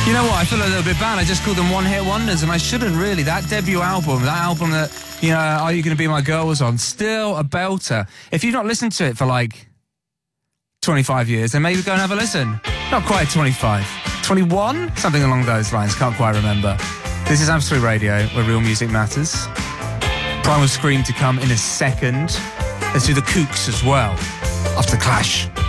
You know what? I feel a little bit bad. I just called them one-hit wonders, and I shouldn't really. That debut album, that, you know, Are You Gonna Be My Girl was on, still a belter. If you've not listened to it for like 25 years, then maybe go and have a listen. Not quite 25. 21? Something along those lines. Can't quite remember. This is Absolute Radio, where real music matters. Primal Scream to come in a second. Let's do the Kooks as well, after the Clash.